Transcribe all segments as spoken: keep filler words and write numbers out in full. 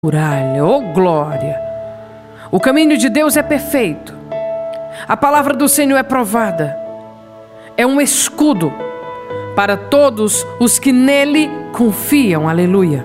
muralha. Oh, glória! O caminho de Deus é perfeito. A palavra do Senhor é provada. É um escudo para todos os que nele confiam. Aleluia.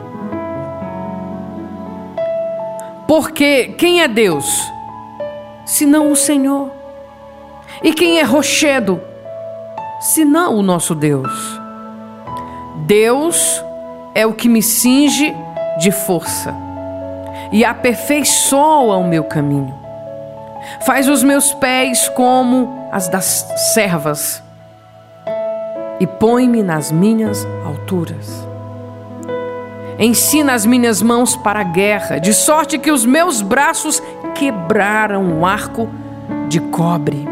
Porque quem é Deus, senão o Senhor? E quem é rochedo, senão o nosso Deus? Deus é o que me cinge de força e aperfeiçoa o meu caminho. Faz os meus pés como as das servas e põe-me nas minhas alturas. Ensina as minhas mãos para a guerra, de sorte que os meus braços quebraram um arco de cobre.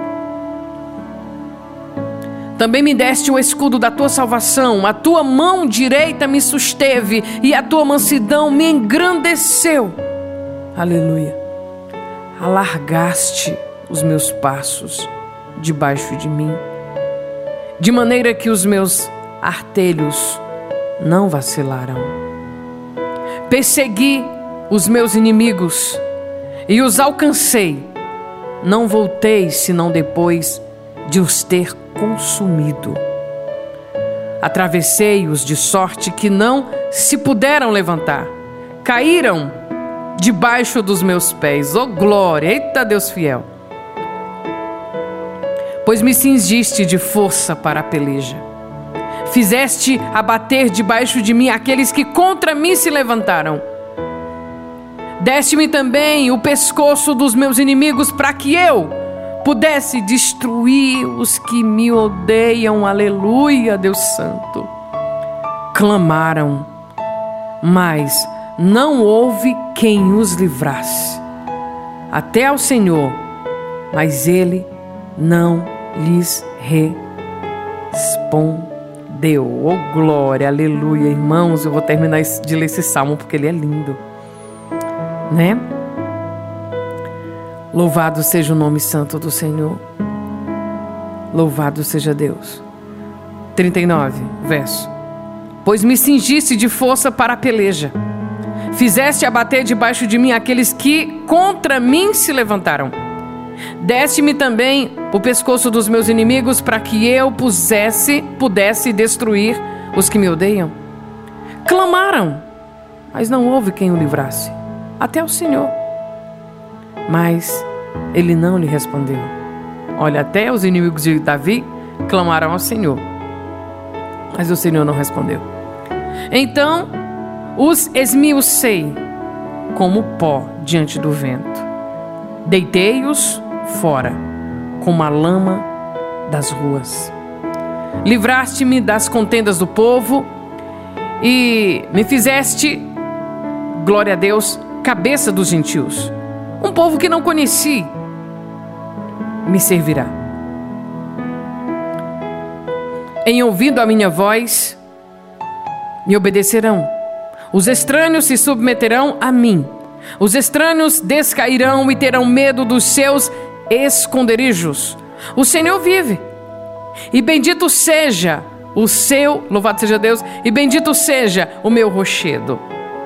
Também me deste o escudo da tua salvação, a tua mão direita me susteve e a tua mansidão me engrandeceu. Aleluia. Alargaste os meus passos debaixo de mim, de maneira que os meus artelhos não vacilaram. Persegui os meus inimigos e os alcancei. Não voltei senão depois de os ter consumido. Atravessei-os de sorte que não se puderam levantar. Caíram debaixo dos meus pés. Oh, glória! Eita, Deus fiel! Pois me cingiste de força para a peleja. Fizeste abater debaixo de mim aqueles que contra mim se levantaram. Deste-me também o pescoço dos meus inimigos para que eu pudesse destruir os que me odeiam. Aleluia, Deus Santo. Clamaram, mas não houve quem os livrasse. Até ao Senhor, mas Ele não lhes respondeu. Deu, oh glória, aleluia. Irmãos, eu vou terminar de ler esse salmo porque ele é lindo, né? Louvado seja o nome santo do Senhor. Louvado seja Deus. trinta e nove, verso. Pois me cingiste de força para a peleja. Fizeste abater debaixo de mim aqueles que contra mim se levantaram. Deste-me também o pescoço dos meus inimigos para que eu pusesse, pudesse destruir os que me odeiam. Clamaram, mas não houve quem o livrasse, até o Senhor. Mas ele não lhe respondeu. Olha, até os inimigos de Davi clamaram ao Senhor, mas o Senhor não respondeu. Então os esmiucei como pó diante do vento. Deitei-os fora, como a lama das ruas. Livraste-me das contendas do povo e me fizeste, glória a Deus, cabeça dos gentios. Um povo que não conheci me servirá. Em ouvindo a minha voz, me obedecerão. Os estranhos se submeterão a mim. Os estranhos descairão e terão medo dos seus esconderijos. O Senhor vive. E bendito seja o seu, louvado seja Deus, e bendito seja o meu rochedo.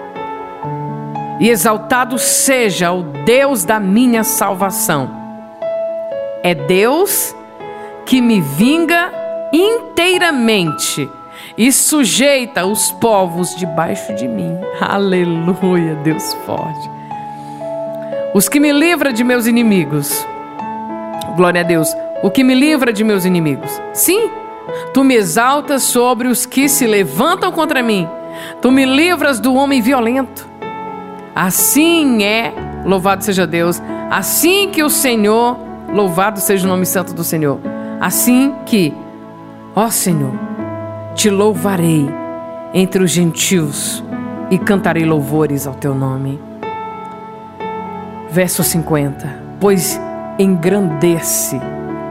E exaltado seja o Deus da minha salvação. É Deus que me vinga inteiramente e sujeita os povos debaixo de mim. Aleluia, Deus forte. Os que me livra de meus inimigos. Glória a Deus. O que me livra de meus inimigos. Sim, tu me exaltas sobre os que se levantam contra mim. Tu me livras do homem violento. Assim é, louvado seja Deus, assim que o Senhor, louvado seja o nome santo do Senhor. Assim que, ó Senhor, te louvarei entre os gentios e cantarei louvores ao teu nome. Verso cinquenta. Pois engrandece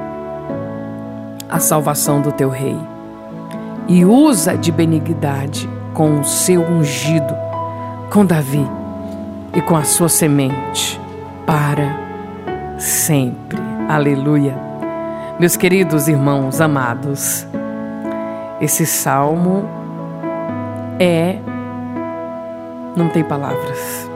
a salvação do teu rei e usa de benignidade com o seu ungido, com Davi e com a sua semente para sempre. Aleluia. Meus queridos irmãos amados, esse salmo é, não tem palavras,